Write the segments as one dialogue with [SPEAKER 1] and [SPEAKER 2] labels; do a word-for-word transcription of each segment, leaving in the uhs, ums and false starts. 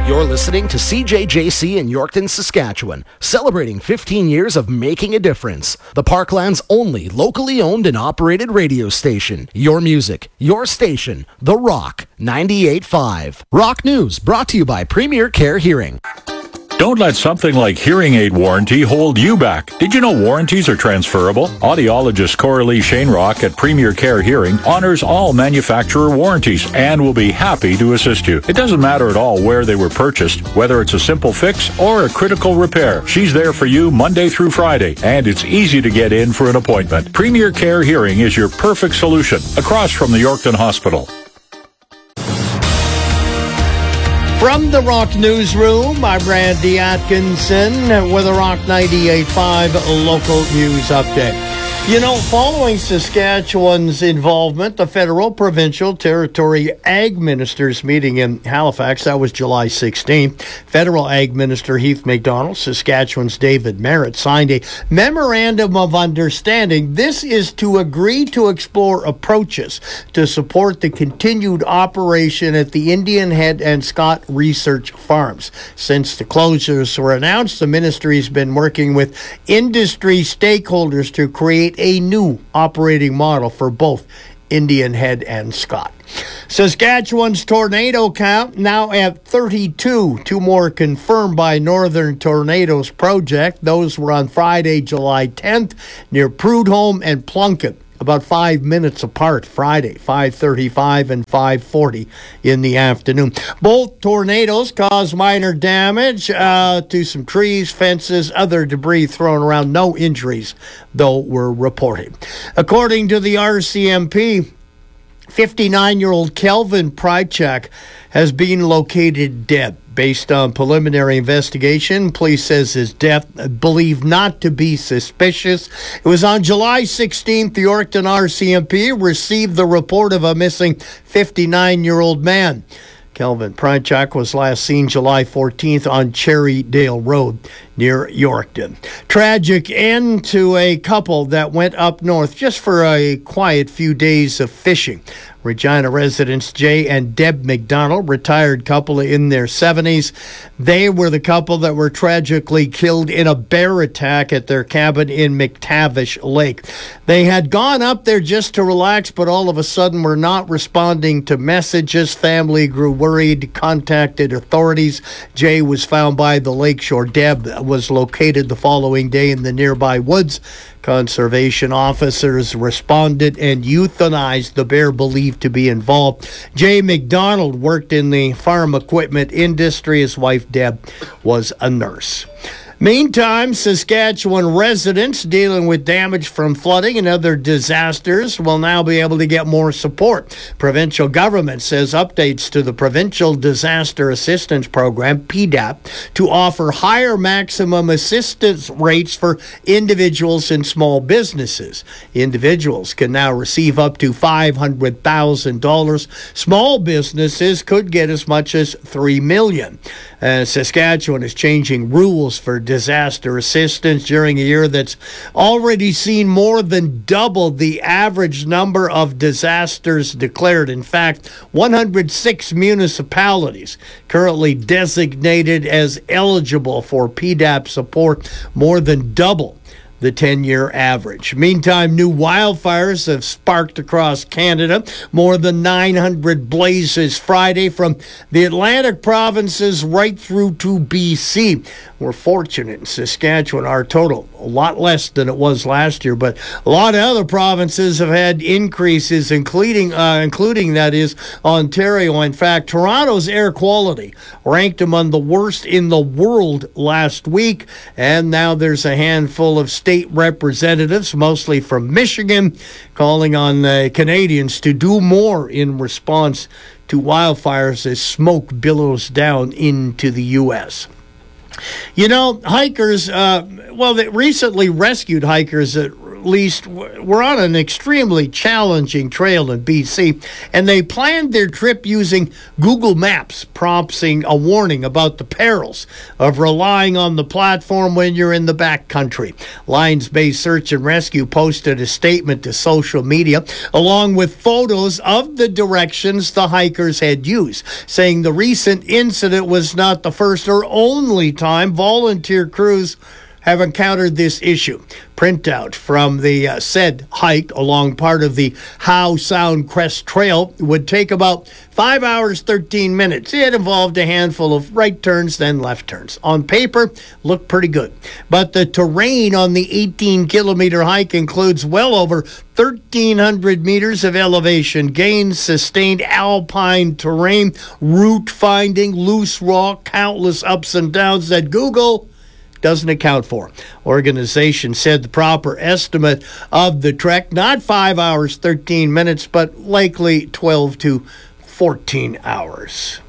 [SPEAKER 1] You're listening to C J J C in Yorkton, Saskatchewan, celebrating fifteen years of making a difference. The Parkland's only locally owned and operated radio station. Your music, your station, The Rock, ninety-eight point five. Rock News, brought to you by Premier Care Hearing.
[SPEAKER 2] Don't let something like hearing aid warranty hold you back. Did you know warranties are transferable? Audiologist Coralie Shanerock at Premier Care Hearing honors all manufacturer warranties and will be happy to assist you. It doesn't matter at all where they were purchased, whether it's a simple fix or a critical repair. She's there for you Monday through Friday, and it's easy to get in for an appointment. Premier Care Hearing is your perfect solution, across from the Yorkton Hospital.
[SPEAKER 3] From the Rock Newsroom, I'm Randy Atkinson with a Rock ninety-eight point five local news update. You know, following Saskatchewan's involvement, the federal, provincial, territory ag ministers meeting in Halifax, that was July sixteenth, federal ag minister Heath MacDonald, Saskatchewan's David Merritt signed a memorandum of understanding. This is to agree to explore approaches to support the continued operation at the Indian Head and Scott Research Farms. Since the closures were announced, the ministry's been working with industry stakeholders to create a new operating model for both Indian Head and Scott. Saskatchewan's tornado count now at thirty-two. Two more confirmed by Northern Tornadoes Project. Those were on Friday, July tenth, near Prudhoe and Plunkett. About five minutes apart, Friday, five thirty-five and five forty in the afternoon. Both tornadoes caused minor damage uh, to some trees, fences, other debris thrown around. No injuries, though, were reported. According to the R C M P, fifty-nine-year-old Kelvin Prychak has been located dead. Based on preliminary investigation, police says his death believed not to be suspicious. It was on July sixteenth, the Yorkton R C M P received the report of a missing fifty-nine-year-old man. Kelvin Prychak was last seen July fourteenth on Cherrydale Road near Yorkton. Tragic end to a couple that went up north just for a quiet few days of fishing. Regina residents Jay and Deb McDonald, retired couple in their seventies. They were the couple that were tragically killed in a bear attack at their cabin in McTavish Lake. They had gone up there just to relax, but all of a sudden were not responding to messages. Family grew worried, contacted authorities. Jay was found by the lakeshore. Deb was located the following day in the nearby woods. Conservation officers responded and euthanized the bear believed to be involved. Jay McDonald worked in the farm equipment industry. His wife, Deb, was a nurse. Meantime, Saskatchewan residents dealing with damage from flooding and other disasters will now be able to get more support. Provincial government says updates to the Provincial Disaster Assistance Program, P D A P, to offer higher maximum assistance rates for individuals and small businesses. Individuals can now receive up to five hundred thousand dollars. Small businesses could get as much as three million dollars. Uh, Saskatchewan is changing rules for disaster assistance during a year that's already seen more than double the average number of disasters declared. In fact, one hundred six municipalities currently designated as eligible for P D A P support, more than double the ten-year average. Meantime, new wildfires have sparked across Canada. More than nine hundred blazes Friday from the Atlantic provinces right through to B C. We're fortunate in Saskatchewan. Our total, a lot less than it was last year, but a lot of other provinces have had increases, including, uh, including that is, Ontario. In fact, Toronto's air quality ranked among the worst in the world last week, and now there's a handful of state representatives, mostly from Michigan, calling on uh, Canadians to do more in response to wildfires as smoke billows down into the U S You know, hikers, uh, well, they recently rescued hikers that at least were on an extremely challenging trail in B C, and they planned their trip using Google Maps, prompting a warning about the perils of relying on the platform when you're in the backcountry. Lions Bay Search and Rescue posted a statement to social media along with photos of the directions the hikers had used, saying the recent incident was not the first or only time volunteer crews have encountered this issue. Printout from the uh, said hike along part of the Howe Sound Crest Trail would take about five hours, thirteen minutes. It involved a handful of right turns, then left turns. On paper, looked pretty good. But the terrain on the eighteen-kilometer hike includes well over thirteen hundred meters of elevation gain, sustained alpine terrain, route finding, loose rock, countless ups and downs that Google doesn't account for. Organization said the proper estimate of the trek, not five hours, thirteen minutes, but likely twelve to fourteen hours.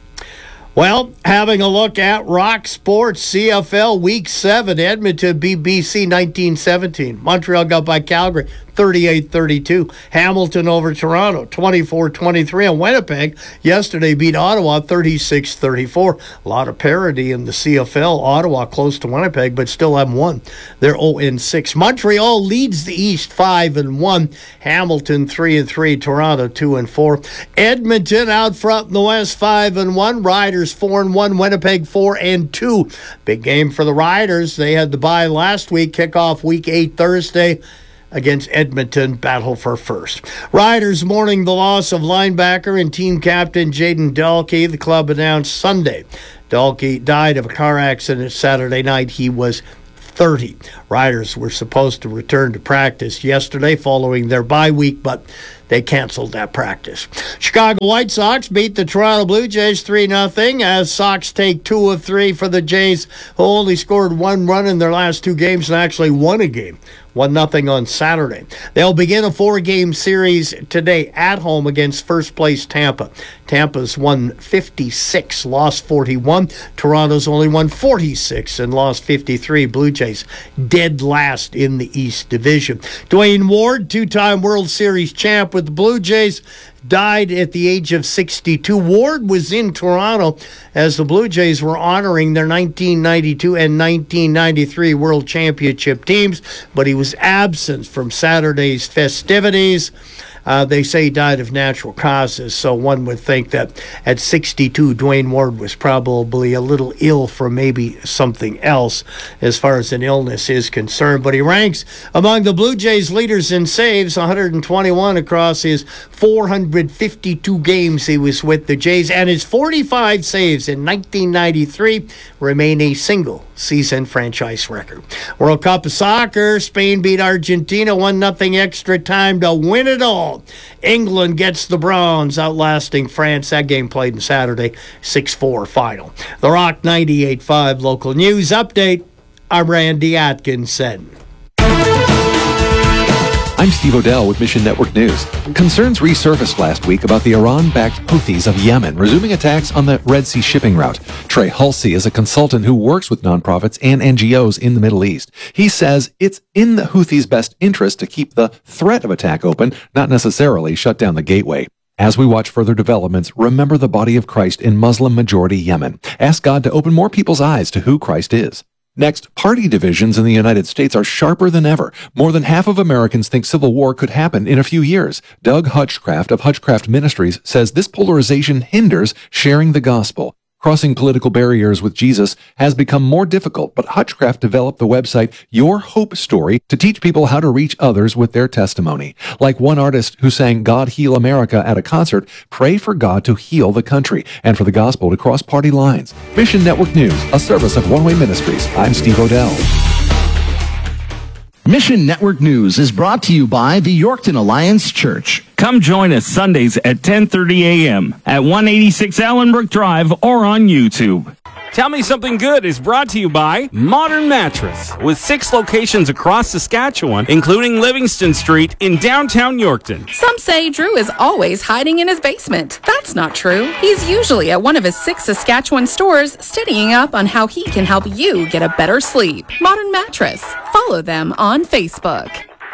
[SPEAKER 3] Well, having a look at Rock Sports, C F L Week seven, Edmonton beat B C nineteen seventeen. Montreal got by Calgary thirty-eight thirty-two. Hamilton over Toronto twenty-four twenty-three. And Winnipeg yesterday beat Ottawa thirty-six thirty-four. A lot of parity in the C F L. Ottawa close to Winnipeg, but still haven't won. They're oh and six. Montreal leads the East five and one. Hamilton three and three. Toronto two and four. Edmonton out front in the West five and one. Riders four and one. Winnipeg four and two. Big game for the Riders. They had the bye last week. Kickoff week eight Thursday against Edmonton, battle for first. Riders mourning the loss of linebacker and team captain Jaden Dalkey. The club announced Sunday Dalkey died of a car accident Saturday night. He was thirty. Riders were supposed to return to practice yesterday following their bye week, but they canceled that practice. Chicago White Sox beat the Toronto Blue Jays three nothing as Sox take two of three for the Jays, who only scored one run in their last two games and actually won a game. one nothing on Saturday. They'll begin a four-game series today at home against first-place Tampa. Tampa's won fifty-six, lost forty-one. Toronto's only won forty-six and lost fifty-three. Blue Jays dead last in the East Division. Dwayne Ward, two-time World Series champ with the Blue Jays, died at the age of sixty-two. Ward was in Toronto as the Blue Jays were honoring their nineteen ninety-two and nineteen ninety-three World Championship teams, but he was absent from Saturday's festivities. Uh, they say he died of natural causes, so one would think that at sixty-two, Dwayne Ward was probably a little ill from maybe something else as far as an illness is concerned. But he ranks among the Blue Jays leaders in saves, one hundred twenty-one across his four hundred fifty-two games he was with the Jays, and his forty-five saves in nineteen ninety-three remain a single season franchise record. World Cup of Soccer, Spain beat Argentina one nothing extra time to win it all. England gets the bronze, outlasting France. That game played on Saturday, six four final. The Rock ninety-eight point five local news update. I'm Randy Atkinson.
[SPEAKER 4] I'm Steve Odell with Mission Network News. Concerns resurfaced last week about the Iran-backed Houthis of Yemen resuming attacks on the Red Sea shipping route. Trey Hulsey is a consultant who works with nonprofits and N G Os in the Middle East. He says it's in the Houthis' best interest to keep the threat of attack open, not necessarily shut down the gateway. As we watch further developments, remember the body of Christ in Muslim-majority Yemen. Ask God to open more people's eyes to who Christ is. Next, party divisions in the United States are sharper than ever. More than half of Americans think civil war could happen in a few years. Doug Hutchcraft of Hutchcraft Ministries says this polarization hinders sharing the gospel. Crossing political barriers with Jesus has become more difficult, but Hutchcraft developed the website Your Hope Story to teach people how to reach others with their testimony. Like one artist who sang God Heal America at a concert, pray for God to heal the country and for the gospel to cross party lines. Mission Network News, a service of One Way Ministries. I'm Steve Odell.
[SPEAKER 1] Mission Network News is brought to you by the Yorkton Alliance Church.
[SPEAKER 5] Come join us Sundays at ten thirty a.m. at one eighty-six Allenbrook Drive or on YouTube. Tell Me Something Good is brought to you by Modern Mattress, with six locations across Saskatchewan, including Livingston Street in downtown Yorkton.
[SPEAKER 6] Some say Drew is always hiding in his basement. That's not true. He's usually at one of his six Saskatchewan stores, studying up on how he can help you get a better sleep. Modern Mattress. Follow them on Facebook.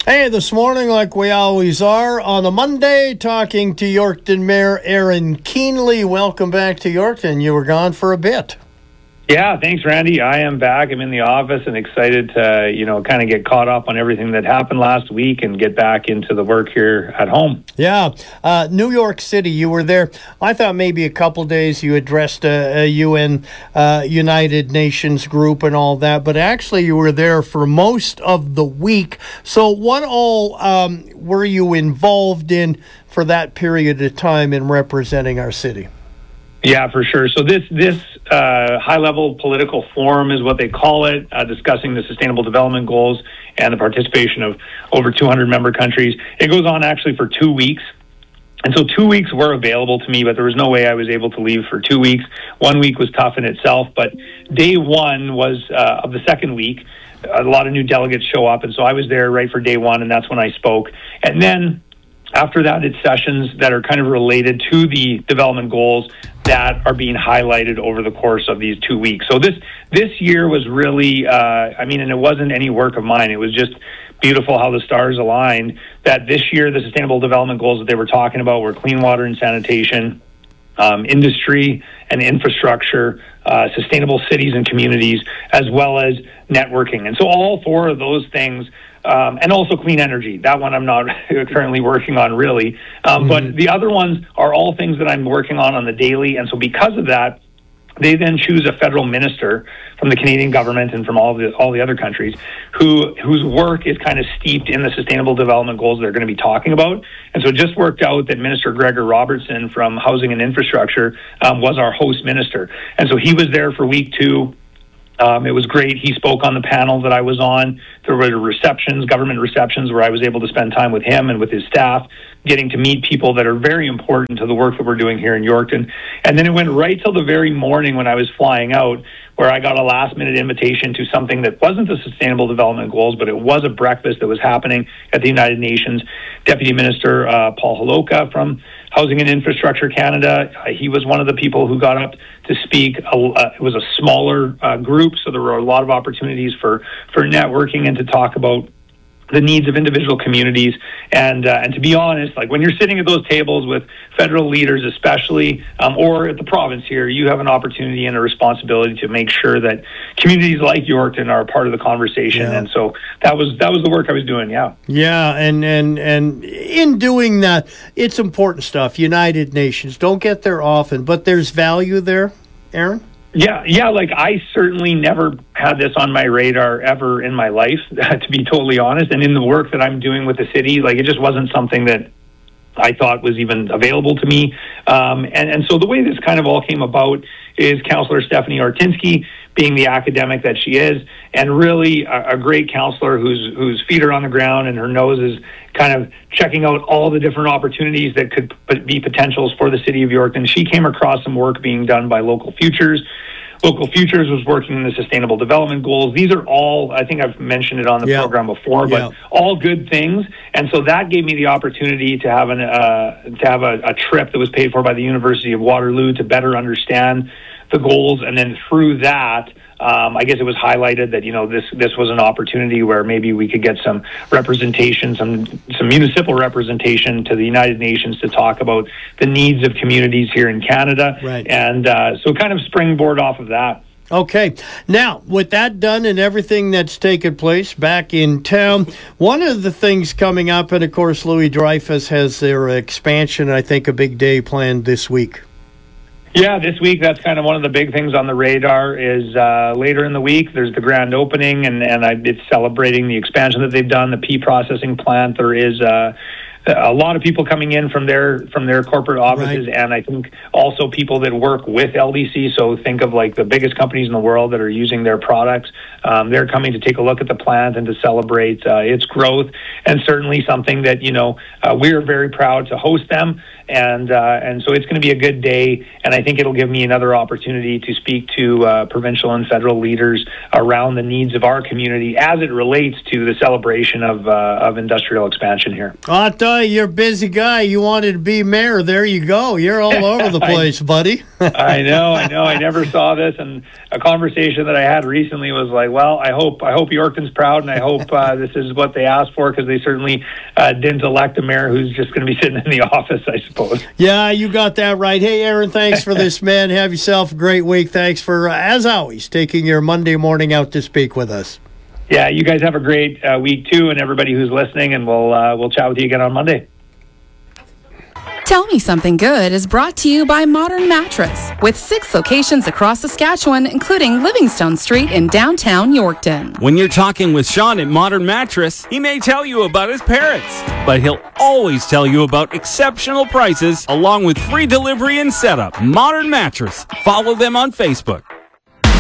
[SPEAKER 3] Hey, this morning, like we always are, on a Monday, talking to Yorkton Mayor Aaron Keenley. Welcome back to Yorkton. You were gone for a bit.
[SPEAKER 7] Yeah, thanks, Randy. I am back. I'm in the office and excited to, you know, kind of get caught up on everything that happened last week and get back into the work here at home.
[SPEAKER 3] Yeah. Uh, New York City, you were there. I thought maybe a couple days you addressed a, a U N uh, United Nations group and all that, but actually you were there for most of the week. So what all um, were you involved in for that period of time in representing our city?
[SPEAKER 7] Yeah, for sure. So this this uh, high-level political forum is what they call it, uh, discussing the Sustainable Development Goals and the participation of over two hundred member countries. It goes on actually for two weeks. And so two weeks were available to me, but there was no way I was able to leave for two weeks. One week was tough in itself, but day one was uh, of the second week. A lot of new delegates show up, and so I was there right for day one, and that's when I spoke. And then after that, it's sessions that are kind of related to the development goals that are being highlighted over the course of these two weeks. So this this year was really, uh, I mean, and it wasn't any work of mine. It was just beautiful how the stars aligned, that this year the Sustainable Development Goals that they were talking about were clean water and sanitation, um, industry and infrastructure, uh, sustainable cities and communities, as well as networking. And so all four of those things, Um, and also clean energy. That one I'm not currently working on, really. Um, mm-hmm. But the other ones are all things that I'm working on on the daily. And so because of that, they then choose a federal minister from the Canadian government and from all the all the other countries who whose work is kind of steeped in the Sustainable Development Goals they're going to be talking about. And so it just worked out that Minister Gregor Robertson from Housing and Infrastructure um, was our host minister. And so he was there for week two. Um, it was great. He spoke on the panel that I was on. There were receptions, government receptions, where I was able to spend time with him and with his staff, getting to meet people that are very important to the work that we're doing here in Yorkton. And then it went right till the very morning when I was flying out, where I got a last-minute invitation to something that wasn't the Sustainable Development Goals, but it was a breakfast that was happening at the United Nations. Deputy Minister uh, Paul Holoka from Housing and Infrastructure Canada, uh, he was one of the people who got up to speak. Uh, it was a smaller uh, group, so there were a lot of opportunities for, for networking and to talk about the needs of individual communities. And uh, and to be honest, like when you're sitting at those tables with federal leaders especially, um, or at the province here, you have an opportunity and a responsibility to make sure that communities like Yorkton are a part of the conversation. Yeah. And so that was that was the work I was doing, yeah.
[SPEAKER 3] Yeah, and, and, and in doing that, it's important stuff. United Nations, don't get there often, but there's value there, Aaron?
[SPEAKER 7] Yeah, yeah, like I certainly never had this on my radar ever in my life, to be totally honest. And in the work that I'm doing with the city, like it just wasn't something that I thought was even available to me. Um, and, and so the way this kind of all came about is Councillor Stephanie Ortinsky, being the academic that she is, and really a, a great councillor whose whose feet are on the ground and her nose is kind of checking out all the different opportunities that could be potentials for the city of Yorkton. She came across some work being done by Local Futures. Local Futures was working in the Sustainable Development Goals. These are all, I think I've mentioned it on the yeah. program before, but yeah. all good things. And so that gave me the opportunity to have an uh, to have a, a trip that was paid for by the University of Waterloo to better understand the goals. And then through that, um, I guess it was highlighted that, you know, this this was an opportunity where maybe we could get some representation, some some municipal representation to the United Nations to talk about the needs of communities here in Canada.
[SPEAKER 3] Right.
[SPEAKER 7] And uh, so kind of springboard off of that.
[SPEAKER 3] Okay. Now, with that done and everything that's taken place back in town, one of the things coming up, and of course, Louis Dreyfus has their expansion, I think a big day planned this week.
[SPEAKER 7] Yeah, this week, that's kind of one of the big things on the radar is uh, later in the week, there's the grand opening, and, and I, it's celebrating the expansion that they've done, the pea processing plant. There is uh, a lot of people coming in from their from their corporate offices, right. And I think also people that work with L D C, so think of like the biggest companies in the world that are using their products. Um, they're coming to take a look at the plant and to celebrate uh, its growth, and certainly something that, you know, uh, we're very proud to host them. And uh, and so it's going to be a good day, and I think it'll give me another opportunity to speak to uh, provincial and federal leaders around the needs of our community as it relates to the celebration of uh, of industrial expansion here.
[SPEAKER 3] Oh, it does. Joey, you're a busy guy. You wanted to be mayor. There you go. You're all over the place, buddy.
[SPEAKER 7] I know, I know. I never saw this, and a conversation that I had recently was like, well, I hope I hope Yorkton's proud, and I hope uh, this is what they asked for, because they certainly uh, didn't elect a mayor who's just going to be sitting in the office, I suppose.
[SPEAKER 3] Yeah, you got that right. Hey, Aaron, thanks for this, man. Have yourself a great week. Thanks for, uh, as always, taking your Monday morning out to speak with us.
[SPEAKER 7] Yeah, you guys have a great uh, week, too, and everybody who's listening, and we'll uh, we'll chat with you again on Monday.
[SPEAKER 6] Tell Me Something Good is brought to you by Modern Mattress, with six locations across Saskatchewan, including Livingstone Street in downtown Yorkton.
[SPEAKER 5] When you're talking with Sean at Modern Mattress, he may tell you about his parrots, but he'll always tell you about exceptional prices along with free delivery and setup. Modern Mattress. Follow them on Facebook.